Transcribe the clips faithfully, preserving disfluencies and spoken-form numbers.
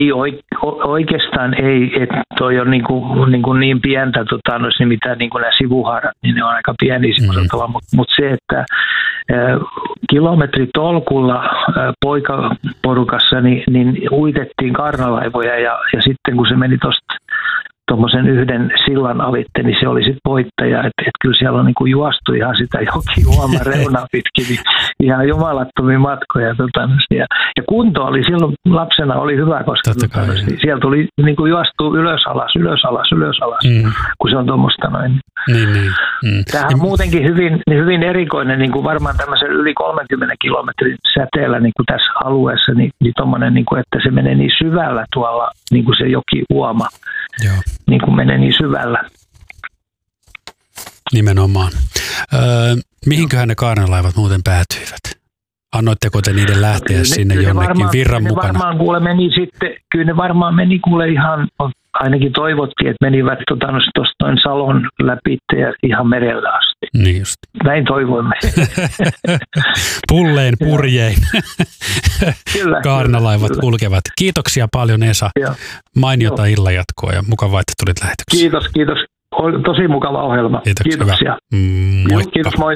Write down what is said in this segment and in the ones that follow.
Oikeastaan ei, että toi on niin, kuin, niin, kuin niin pientä, tota, no se mitä niin kuin nämä sivuhaarat, niin ne on aika pieniä semmoisella, mm. mutta mut se, että äh, kilometritolkulla äh, poikaporukassa niin, niin uitettiin kaarnalaivoja ja, ja sitten kun se meni tuosta tuommoisen yhden sillan alitte, niin se oli sitten voittaja. Että et kyllä siellä on niinku juostu ihan sitä jokiuoman reunaa pitkin, niin ihan jumalattomia matkoja. Tota, ja, ja kunto oli silloin lapsena oli hyvä, koska tota, niin siellä tuli niinku juostu ylös alas, ylös alas, ylös alas, mm. kun se on tuommoista noin. Niin, niin. Mm. Tämähän on muutenkin hyvin, hyvin erikoinen, niin kuin varmaan tämmöisen yli kolmenkymmenen kilometrin säteellä niin kuin tässä alueessa, niin, niin tommoinen, niin kuin, että se menee niin syvällä tuolla, niin kuin se jokiuoma. Joo. Niin kuin menee niin syvällä. Nimenomaan. Öö, mihinköhän ne kaarnalaivat muuten päätyivät? Annoitteko te niiden lähteä kyllä sinne ne, jonnekin varmaan, virran mukana? Ne varmaan kuule meni sitten, kyllä ne varmaan meni kuule ihan, ainakin toivottiin, että menivät tuosta tota, noin Salon läpi ja ihan merelle asti. Niin just. Näin toivoimme. Pullein purjein kyllä, kaarnalaivat kyllä, kulkevat. Kiitoksia paljon Esa. Joo. Mainiota illanjatkoa ja mukavaa, että tulit lähetykseen. Kiitos, kiitos. Tosi mukava ohjelma. Kiitoksia. Kiitoksia. Mm, moikka. Kiitos, moi.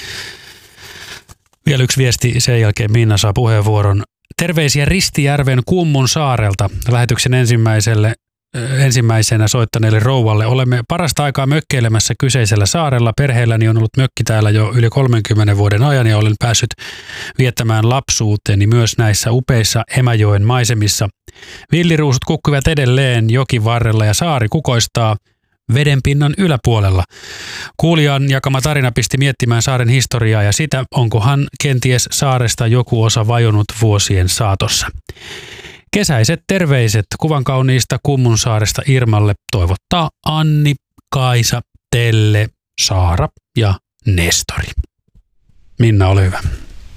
Vielä yksi viesti, sen jälkeen Minna saa puheenvuoron. Terveisiä Ristijärven Kummun saarelta lähetyksen ensimmäiselle, ensimmäisenä soittaneelle rouvalle. Olemme parasta aikaa mökkeilemässä kyseisellä saarella. Perheelläni on ollut mökki täällä jo yli kolmenkymmenen vuoden ajan ja olen päässyt viettämään lapsuuteeni myös näissä upeissa Emäjoen maisemissa. Villiruusut kukkuvat edelleen jokin varrella ja saari kukoistaa vedenpinnan yläpuolella. Kuulijan jakama tarina pisti miettimään saaren historiaa ja sitä, onkohan kenties saaresta joku osa vajonnut vuosien saatossa. Kesäiset terveiset kuvan kauniista Kummunsaaresta Irmalle toivottaa Anni, Kaisa, Telle, Saara ja Nestori. Minna, ole hyvä.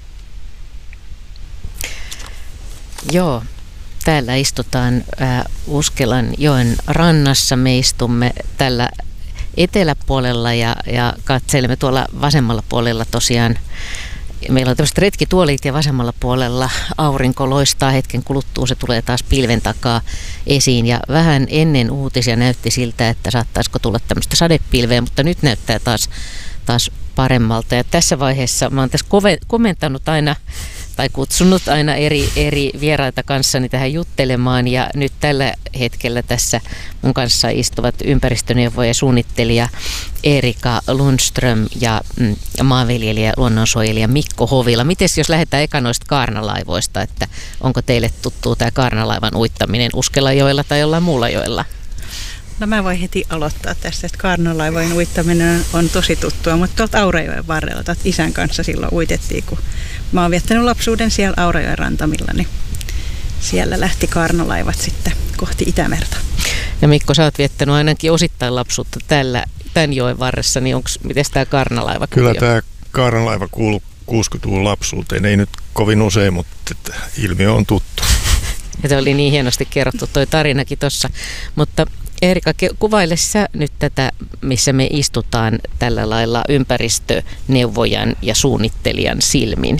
Joo. Täällä istutaan äh, Uskelan joen rannassa. Me istumme tällä eteläpuolella ja, ja katselemme tuolla vasemmalla puolella tosiaan. Meillä on tämmöiset retkituolit ja vasemmalla puolella aurinko loistaa hetken kuluttua. Se tulee taas pilven takaa esiin ja vähän ennen uutisia näytti siltä, että saattaisiko tulla tämmöistä sadepilveä, mutta nyt näyttää taas, taas paremmalta. Ja tässä vaiheessa mä oon tässä kove, komentanut aina tai kutsunut aina eri, eri vieraita kanssani tähän juttelemaan ja nyt tällä hetkellä tässä mun kanssa istuvat ympäristöneuvoja ja suunnittelija Erika Lundström ja mm, maanviljelijä ja luonnonsuojelija Mikko Hovila. Mites jos lähdetään eka noista kaarnalaivoista, että onko teille tuttuu tämä kaarnalaivan uittaminen Uskelajoella tai jollain muulla joella? No mä voin heti aloittaa tästä, että kaarnalaivojen uittaminen on tosi tuttua, mutta tuolta Aurajoen varrella, tuolta isän kanssa silloin uitettiin, kun mä oon viettänyt lapsuuden siellä Aurajoen rantamilla, niin siellä lähti kaarnalaivat sitten kohti Itämerta. Ja Mikko, sä oot viettänyt ainakin osittain lapsuutta tällä, tämän joen varressa, niin onko, miten tämä kaarnalaiva? Kyllä tämä kaarnalaiva kuuluu kuusikymmentäluvun lapsuuteen, ei nyt kovin usein, mutta ilmiö on tuttu. Ja se oli niin hienosti kerrottu toi tarinakin tuossa, mutta Erika, kuvaile sä nyt tätä, missä me istutaan tällä lailla ympäristöneuvojan ja suunnittelijan silmin.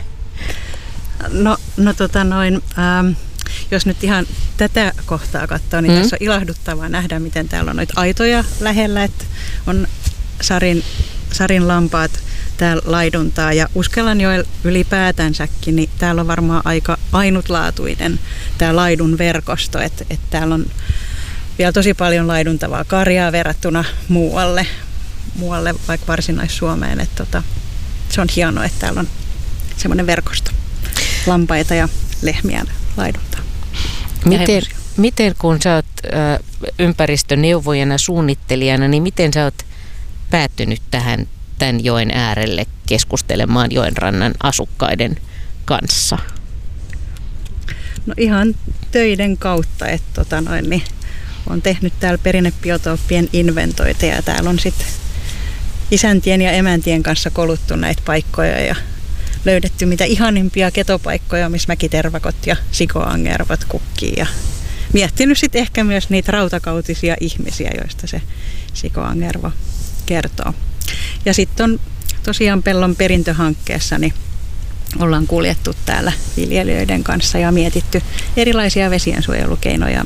No, no tota noin, ähm, jos nyt ihan tätä kohtaa katsoo, niin mm. tässä on ilahduttavaa nähdä, miten täällä on noita aitoja lähellä, että on Sarin, Sarin lampaat täällä laiduntaa ja Uskelanjoella ylipäätänsäkin, niin täällä on varmaan aika ainutlaatuinen tämä laidun verkosto, että, että täällä on vielä tosi paljon laiduntavaa karjaa verrattuna muualle, muualle vaikka Varsinais-Suomeen. Että tota, se on hienoa, että täällä on semmoinen verkosto lampaita ja lehmiä laiduntaa. Miten, miten kun sä oot ä, ympäristöneuvojana, suunnittelijana, niin miten sä oot päättynyt tähän tämän joen äärelle keskustelemaan joen rannan asukkaiden kanssa? No ihan töiden kautta, että tota noin, niin olen tehnyt täällä perinnebiotooppien inventoita ja täällä on sitten isäntien ja emäntien kanssa koluttu näitä paikkoja ja löydetty mitä ihanimpia ketopaikkoja, missä mäkitervakot ja sikoangervat kukkii ja miettinyt sitten ehkä myös niitä rautakautisia ihmisiä, joista se sikoangervo kertoo. Ja sitten on tosiaan Pellon perintöhankkeessa niin ollaan kuljettu täällä viljelijöiden kanssa ja mietitty erilaisia vesiensuojelukeinoja,